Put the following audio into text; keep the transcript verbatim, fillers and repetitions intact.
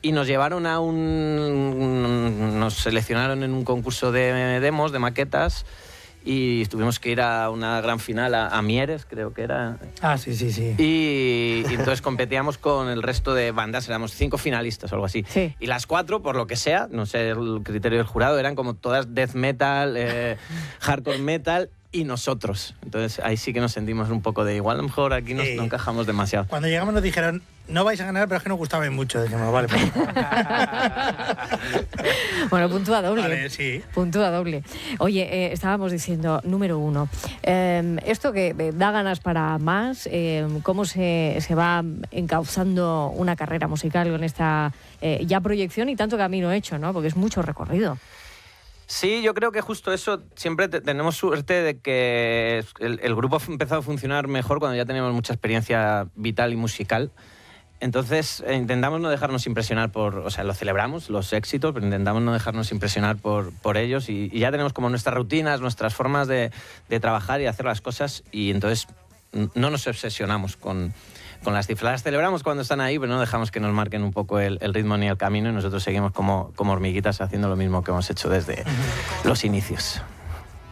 y nos llevaron a un... nos seleccionaron en un concurso de demos, de maquetas, y tuvimos que ir a una gran final a, a Mieres, creo que era. Ah, sí, sí, sí. Y, y entonces competíamos con el resto de bandas, éramos cinco finalistas o algo así. Sí. Y las cuatro, por lo que sea, no sé el criterio del jurado, eran como todas death metal, eh, hardcore metal y nosotros. Entonces ahí sí que nos sentimos un poco de igual, a lo mejor aquí nos, Sí. no encajamos demasiado. Cuando llegamos nos dijeron, no vais a ganar, pero es que nos gustabais mucho. Dijimos, vale, pues. Bueno, puntúa doble. Vale, sí. Puntúa doble. Oye, eh, estábamos diciendo, número uno, eh, esto que eh, da ganas para más, eh, cómo se, se va encauzando una carrera musical con esta eh, ya proyección y tanto camino hecho, ¿no? Porque es mucho recorrido. Sí, yo creo que justo eso, siempre te, tenemos suerte de que el, el grupo ha empezado a funcionar mejor cuando ya tenemos mucha experiencia vital y musical. Entonces eh, intentamos no dejarnos impresionar por, o sea, lo celebramos, los éxitos, pero intentamos no dejarnos impresionar por, por ellos y, y ya tenemos como nuestras rutinas, nuestras formas de, de trabajar y hacer las cosas y entonces no nos obsesionamos con, con las cifras. Las celebramos cuando están ahí, pero no dejamos que nos marquen un poco el, el ritmo ni el camino y nosotros seguimos como, como hormiguitas haciendo lo mismo que hemos hecho desde los inicios.